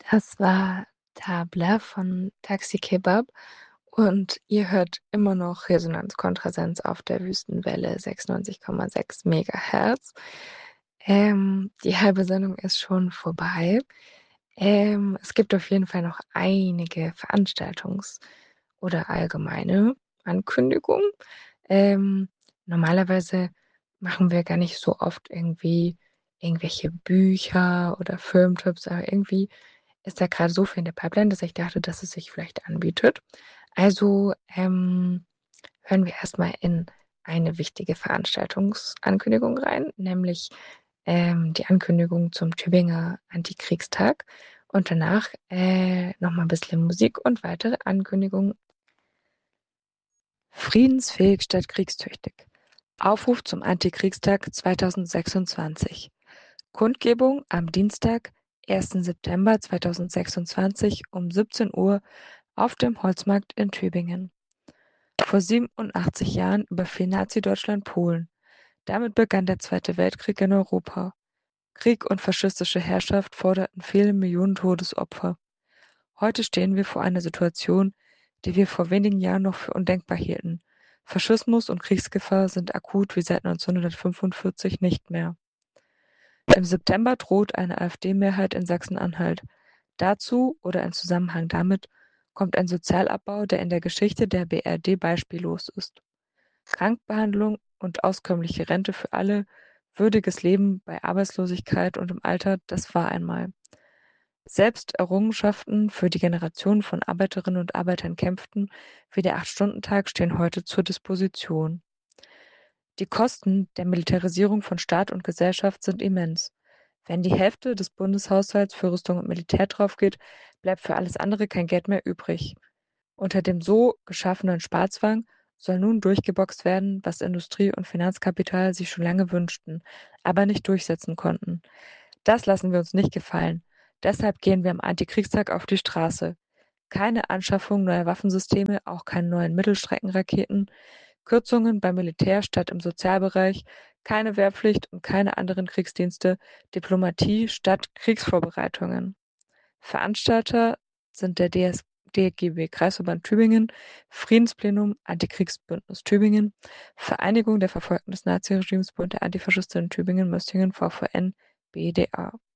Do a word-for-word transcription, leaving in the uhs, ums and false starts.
Das war Tabla von Taxi Kebab und ihr hört immer noch Resonanz Kontrasense auf der Wüstenwelle sechsundneunzig Komma sechs Megahertz. Ähm, die halbe Sendung ist schon vorbei. Ähm, es gibt auf jeden Fall noch einige Veranstaltungs- oder allgemeine Ankündigungen. Ähm, Normalerweise machen wir gar nicht so oft irgendwie irgendwelche Bücher oder Filmtipps, aber irgendwie ist da gerade so viel in der Pipeline, dass ich dachte, dass es sich vielleicht anbietet. Also ähm, hören wir erstmal in eine wichtige Veranstaltungsankündigung rein, nämlich ähm, die Ankündigung zum Tübinger Antikriegstag und danach äh, nochmal ein bisschen Musik und weitere Ankündigungen. Friedensfähig statt kriegstüchtig. Aufruf zum Antikriegstag zweitausendsechsundzwanzig. Kundgebung am Dienstag, ersten September zweitausendsechsundzwanzig um siebzehn Uhr auf dem Holzmarkt in Tübingen. Vor siebenundachtzig Jahren überfiel Nazi-Deutschland Polen. Damit begann der Zweite Weltkrieg in Europa. Krieg und faschistische Herrschaft forderten viele Millionen Todesopfer. Heute stehen wir vor einer Situation, die wir vor wenigen Jahren noch für undenkbar hielten. Faschismus und Kriegsgefahr sind akut wie seit neunzehnhundertfünfundvierzig nicht mehr. Im September droht eine AfD-Mehrheit in Sachsen-Anhalt. Dazu oder in Zusammenhang damit kommt ein Sozialabbau, der in der Geschichte der B R D beispiellos ist. Krankbehandlung und auskömmliche Rente für alle, würdiges Leben bei Arbeitslosigkeit und im Alter, das war einmal. Selbst Errungenschaften für die Generationen von Arbeiterinnen und Arbeitern kämpften, wie der Acht-Stunden-Tag, stehen heute zur Disposition. Die Kosten der Militarisierung von Staat und Gesellschaft sind immens. Wenn die Hälfte des Bundeshaushalts für Rüstung und Militär draufgeht, bleibt für alles andere kein Geld mehr übrig. Unter dem so geschaffenen Sparzwang soll nun durchgeboxt werden, was Industrie und Finanzkapital sich schon lange wünschten, aber nicht durchsetzen konnten. Das lassen wir uns nicht gefallen. Deshalb gehen wir am Antikriegstag auf die Straße. Keine Anschaffung neuer Waffensysteme, auch keine neuen Mittelstreckenraketen, Kürzungen beim Militär statt im Sozialbereich, keine Wehrpflicht und keine anderen Kriegsdienste, Diplomatie statt Kriegsvorbereitungen. Veranstalter sind der D S D G B Kreisverband Tübingen, Friedensplenum, Antikriegsbündnis Tübingen, Vereinigung der Verfolgten des Naziregimes, Bund der Antifaschisten in Tübingen, Möstingen, V V N, B D A.